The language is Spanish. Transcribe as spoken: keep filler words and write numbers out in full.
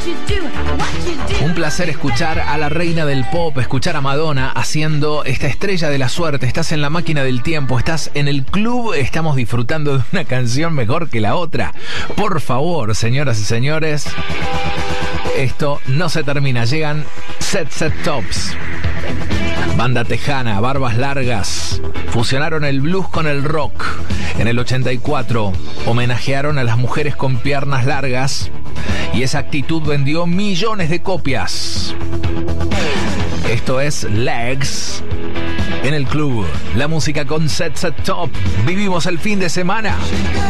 Un placer escuchar a la reina del pop, escuchar a Madonna haciendo esta estrella de la suerte. Estás en la máquina del tiempo, estás en el club, estamos disfrutando de una canción mejor que la otra. Por favor, señoras y señores, esto no se termina. Llegan Set Set Tops. Banda tejana, barbas largas, fusionaron el blues con el rock. En el ochenta y cuatro homenajearon a las mujeres con piernas largas y esa actitud vendió millones de copias. Esto es Legs en el club. La música con Set Set Top. Vivimos el fin de semana.